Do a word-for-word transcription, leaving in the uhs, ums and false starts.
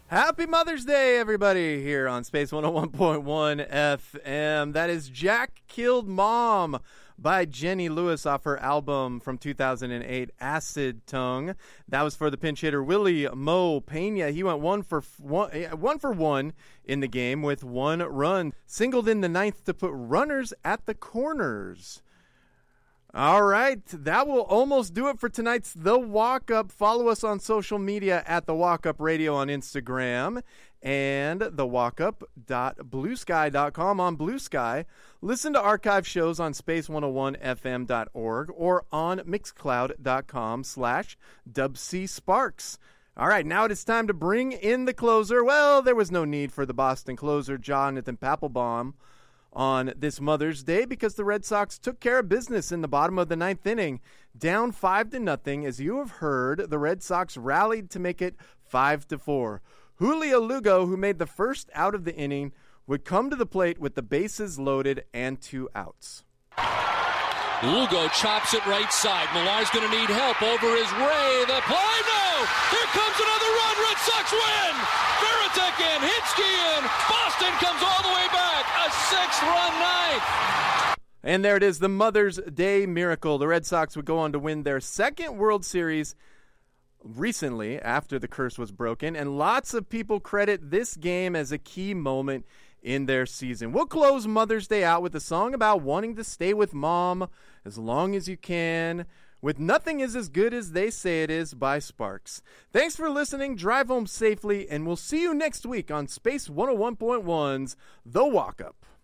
Happy Mother's Day, everybody, here on Space one oh one point one F M. That is Jack Killed Mom by Jenny Lewis off her album from two thousand eight, Acid Tongue. That was for the pinch hitter Willie Mo Pena. He went one for one, one for one in the game with one run. Singled in the ninth to put runners at the corners. All right, that will almost do it for tonight's The Walk-Up. Follow us on social media at The Walk-Up Radio on Instagram and the walk up dot blue sky dot com on Blue Sky. Listen to archive shows on space one oh one f m dot org or on mixcloud.com slash dubcsparks. All right, now it is time to bring in the closer. Well, there was no need for the Boston closer, Jonathan Papelbon, on this Mother's Day because the Red Sox took care of business in the bottom of the ninth inning, down five to nothing. As you have heard, the Red Sox rallied to make it five to four. Julio Lugo, who made the first out of the inning, would come to the plate with the bases loaded and two outs. Lugo chops it right side. Millar's going to need help. Over is Ray. The play. No! Here comes another run. Red Sox win! Veritek in. Hinske in. Boston comes all the way back. A six-run ninth. And there it is, the Mother's Day miracle. The Red Sox would go on to win their second World Series recently after the curse was broken, and lots of people credit this game as a key moment in their season. We'll close Mother's Day out with a song about wanting to stay with mom as long as you can, with Nothing Is As Good As They Say It Is by Sparks. Thanks for listening, drive home safely, and we'll see you next week on Space one oh one point one's The Walk-Up.